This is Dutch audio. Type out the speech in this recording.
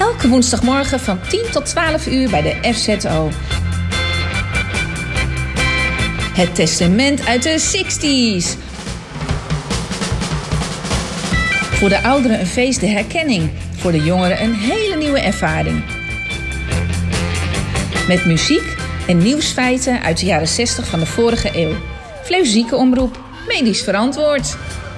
Elke woensdagmorgen van 10 tot 12 uur bij de FZO. Het testament uit de 60's. Voor de ouderen een feest der herkenning. Voor de jongeren een hele nieuwe ervaring. Met muziek en nieuwsfeiten uit de jaren 60 van de vorige eeuw. Fleuzieke omroep, medisch verantwoord.